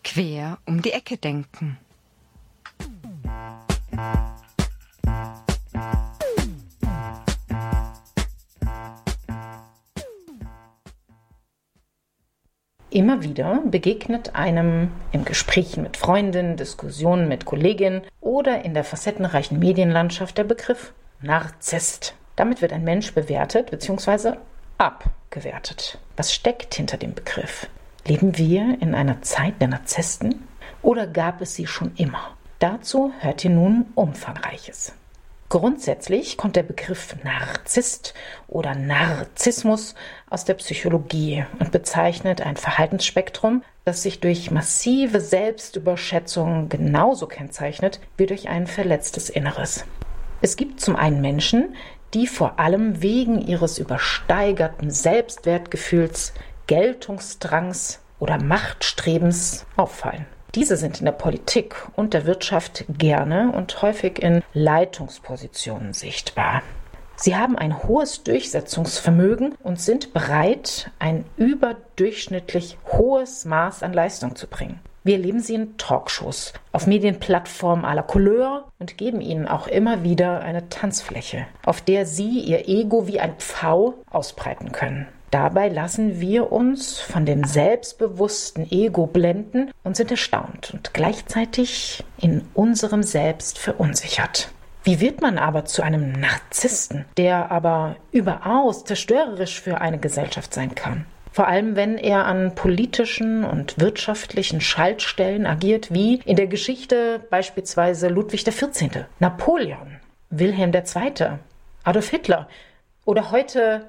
Quer um die Ecke denken. Immer wieder begegnet einem im Gesprächen mit Freundinnen, Diskussionen mit Kolleginnen oder in der facettenreichen Medienlandschaft der Begriff Narzisst. Damit wird ein Mensch bewertet bzw. abgewertet. Was steckt hinter dem Begriff? Leben wir in einer Zeit der Narzissten oder gab es sie schon immer? Dazu hört ihr nun Umfangreiches. Grundsätzlich kommt der Begriff Narzisst oder Narzissmus aus der Psychologie und bezeichnet ein Verhaltensspektrum, das sich durch massive Selbstüberschätzung genauso kennzeichnet wie durch ein verletztes Inneres. Es gibt zum einen Menschen, die vor allem wegen ihres übersteigerten Selbstwertgefühls, Geltungsdrangs oder Machtstrebens auffallen. Diese sind in der Politik und der Wirtschaft gerne und häufig in Leitungspositionen sichtbar. Sie haben ein hohes Durchsetzungsvermögen und sind bereit, ein überdurchschnittlich hohes Maß an Leistung zu bringen. Wir erleben sie in Talkshows, auf Medienplattformen à la Couleur und geben ihnen auch immer wieder eine Tanzfläche, auf der sie ihr Ego wie ein Pfau ausbreiten können. Dabei lassen wir uns von dem selbstbewussten Ego blenden und sind erstaunt und gleichzeitig in unserem Selbst verunsichert. Wie wird man aber zu einem Narzissten, der aber überaus zerstörerisch für eine Gesellschaft sein kann? Vor allem, wenn er an politischen und wirtschaftlichen Schaltstellen agiert, wie in der Geschichte beispielsweise Ludwig XIV., Napoleon, Wilhelm II., Adolf Hitler oder heute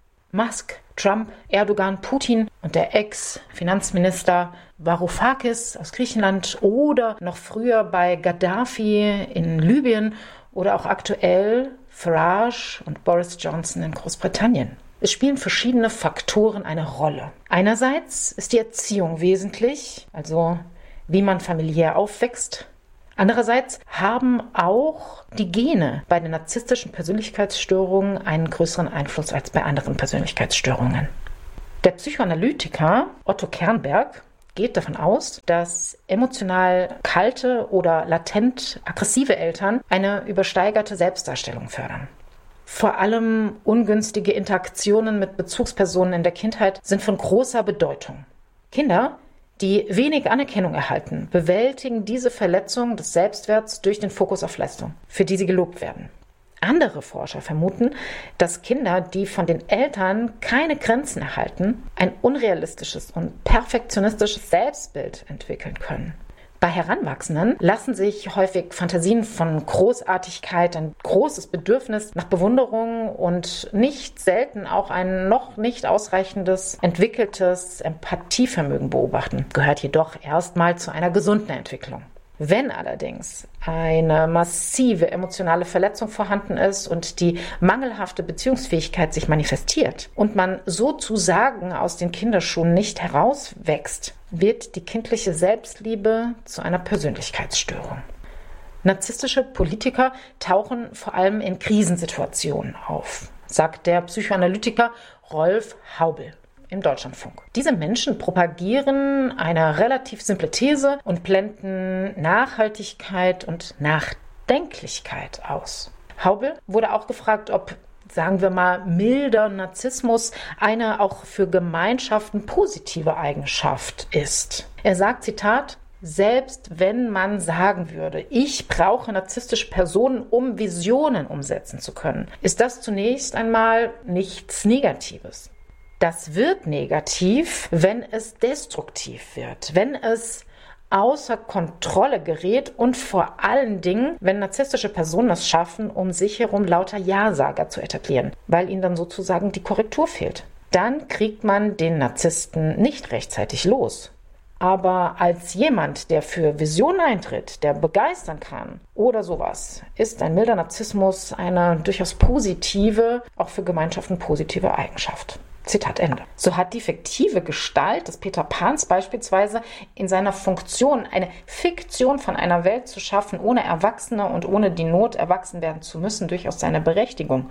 Musk, Trump, Erdogan, Putin und der Ex-Finanzminister Varoufakis aus Griechenland oder noch früher bei Gaddafi in Libyen oder auch aktuell Farage und Boris Johnson in Großbritannien. Es spielen verschiedene Faktoren eine Rolle. Einerseits ist die Erziehung wesentlich, also wie man familiär aufwächst. Andererseits haben auch die Gene bei den narzisstischen Persönlichkeitsstörungen einen größeren Einfluss als bei anderen Persönlichkeitsstörungen. Der Psychoanalytiker Otto Kernberg geht davon aus, dass emotional kalte oder latent aggressive Eltern eine übersteigerte Selbstdarstellung fördern. Vor allem ungünstige Interaktionen mit Bezugspersonen in der Kindheit sind von großer Bedeutung. Kinder, die wenig Anerkennung erhalten, bewältigen diese Verletzung des Selbstwerts durch den Fokus auf Leistung, für die sie gelobt werden. Andere Forscher vermuten, dass Kinder, die von den Eltern keine Grenzen erhalten, ein unrealistisches und perfektionistisches Selbstbild entwickeln können. Bei Heranwachsenden lassen sich häufig Fantasien von Großartigkeit, ein großes Bedürfnis nach Bewunderung und nicht selten auch ein noch nicht ausreichendes entwickeltes Empathievermögen beobachten, gehört jedoch erstmal zu einer gesunden Entwicklung. Wenn allerdings eine massive emotionale Verletzung vorhanden ist und die mangelhafte Beziehungsfähigkeit sich manifestiert und man sozusagen aus den Kinderschuhen nicht herauswächst, wird die kindliche Selbstliebe zu einer Persönlichkeitsstörung. Narzisstische Politiker tauchen vor allem in Krisensituationen auf, sagt der Psychoanalytiker Rolf Haubel im Deutschlandfunk. Diese Menschen propagieren eine relativ simple These und blenden Nachhaltigkeit und Nachdenklichkeit aus. Haubel wurde auch gefragt, ob, sagen wir mal, milder Narzissmus eine auch für Gemeinschaften positive Eigenschaft ist. Er sagt, Zitat, selbst wenn man sagen würde, ich brauche narzisstische Personen, um Visionen umsetzen zu können, ist das zunächst einmal nichts Negatives. Das wird negativ, wenn es destruktiv wird, wenn es außer Kontrolle gerät und vor allen Dingen, wenn narzisstische Personen es schaffen, um sich herum lauter Ja-Sager zu etablieren, weil ihnen dann sozusagen die Korrektur fehlt. Dann kriegt man den Narzissten nicht rechtzeitig los. Aber als jemand, der für Visionen eintritt, der begeistern kann oder sowas, ist ein milder Narzissmus eine durchaus positive, auch für Gemeinschaften positive Eigenschaft. Zitat Ende. So hat die fiktive Gestalt des Peter Pans beispielsweise in seiner Funktion, eine Fiktion von einer Welt zu schaffen, ohne Erwachsene und ohne die Not erwachsen werden zu müssen, durchaus seine Berechtigung.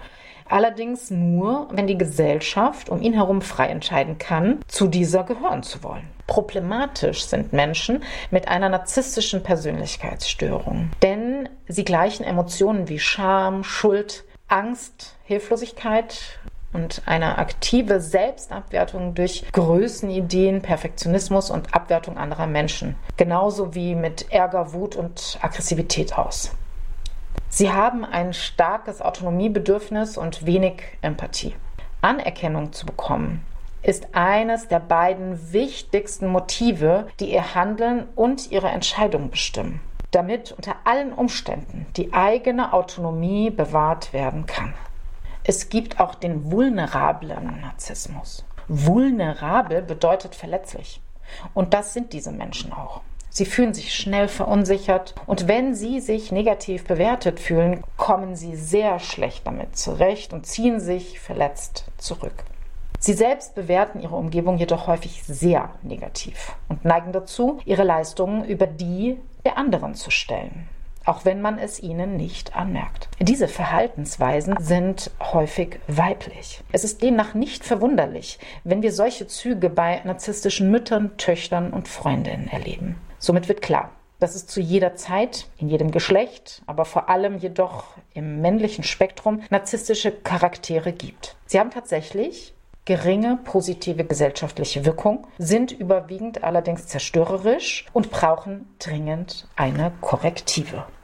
Allerdings nur, wenn die Gesellschaft um ihn herum frei entscheiden kann, zu dieser gehören zu wollen. Problematisch sind Menschen mit einer narzisstischen Persönlichkeitsstörung, denn sie gleichen Emotionen wie Scham, Schuld, Angst, Hilflosigkeit und eine aktive Selbstabwertung durch Größenideen, Perfektionismus und Abwertung anderer Menschen, genauso wie mit Ärger, Wut und Aggressivität aus. Sie haben ein starkes Autonomiebedürfnis und wenig Empathie. Anerkennung zu bekommen ist eines der beiden wichtigsten Motive, die ihr Handeln und ihre Entscheidungen bestimmen, damit unter allen Umständen die eigene Autonomie bewahrt werden kann. Es gibt auch den vulnerablen Narzissmus. Vulnerabel bedeutet verletzlich. Und das sind diese Menschen auch. Sie fühlen sich schnell verunsichert und wenn sie sich negativ bewertet fühlen, kommen sie sehr schlecht damit zurecht und ziehen sich verletzt zurück. Sie selbst bewerten ihre Umgebung jedoch häufig sehr negativ und neigen dazu, ihre Leistungen über die der anderen zu stellen, auch wenn man es ihnen nicht anmerkt. Diese Verhaltensweisen sind häufig weiblich. Es ist demnach nicht verwunderlich, wenn wir solche Züge bei narzisstischen Müttern, Töchtern und Freundinnen erleben. Somit wird klar, dass es zu jeder Zeit, in jedem Geschlecht, aber vor allem jedoch im männlichen Spektrum narzisstische Charaktere gibt. Sie haben tatsächlich geringe positive gesellschaftliche Wirkung, sind überwiegend allerdings zerstörerisch und brauchen dringend eine Korrektive.